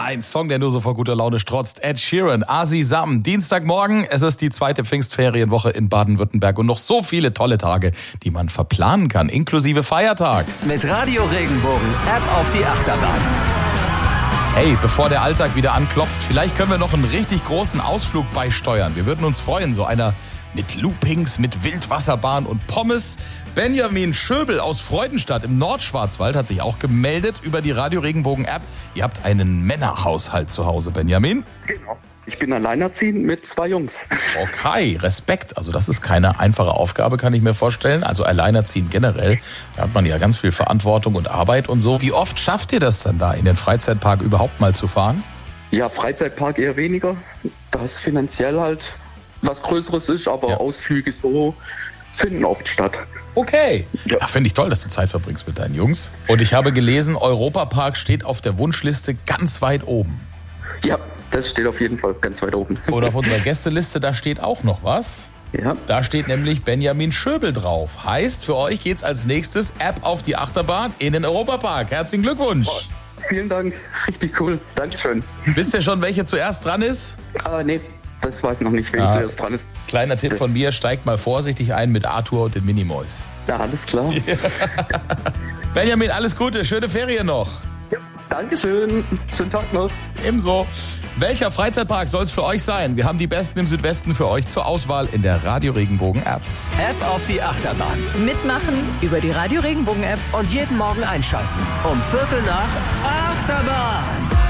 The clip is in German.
ein Song, der nur so vor guter Laune strotzt. Ed Sheeran, Asi Sam. Dienstagmorgen, es ist die zweite Pfingstferienwoche in Baden-Württemberg und noch so viele tolle Tage, die man verplanen kann, inklusive Feiertag. Mit Radio Regenbogen, App auf die Achterbahn. Hey, bevor der Alltag wieder anklopft, vielleicht können wir noch einen richtig großen Ausflug beisteuern. Wir würden uns freuen, so einer mit Loopings, mit Wildwasserbahn und Pommes. Benjamin Schöbel aus Freudenstadt im Nordschwarzwald hat sich auch gemeldet über die Radio Regenbogen App. Ihr habt einen Männerhaushalt zu Hause, Benjamin. Genau. Ich bin alleinerziehend mit 2 Jungs. Okay, Respekt. Also das ist keine einfache Aufgabe, kann ich mir vorstellen. Also alleinerziehend generell, da hat man ja ganz viel Verantwortung und Arbeit und so. Wie oft schafft ihr das dann da, in den Freizeitpark überhaupt mal zu fahren? Ja, Freizeitpark eher weniger, da es finanziell halt was Größeres ist, aber Ja. Ausflüge so finden oft statt. Okay. Ja. Ja, finde ich toll, dass du Zeit verbringst mit deinen Jungs. Und ich habe gelesen, Europapark steht auf der Wunschliste ganz weit oben. Ja, das steht auf jeden Fall ganz weit oben. Und auf unserer Gästeliste, da steht auch noch was. Ja, Da steht nämlich Benjamin Schöbel drauf. Heißt, für euch geht's als nächstes App auf die Achterbahn in den Europapark. Herzlichen Glückwunsch. vielen Dank, richtig cool. Dankeschön. Wisst ihr schon, welche zuerst dran ist? Nee, das weiß noch nicht, wer zuerst dran ist. Kleiner Tipp von mir, steigt mal vorsichtig ein mit Arthur und den Minimoys. Ja, alles klar. Benjamin, alles Gute, schöne Ferien noch. Ja, Dankeschön, schönen Tag noch. Ebenso. Welcher Freizeitpark soll es für euch sein? Wir haben die Besten im Südwesten für euch zur Auswahl in der Radio Regenbogen App. App auf die Achterbahn. Mitmachen über die Radio Regenbogen App. Und jeden Morgen einschalten. Um 7:45 Achterbahn.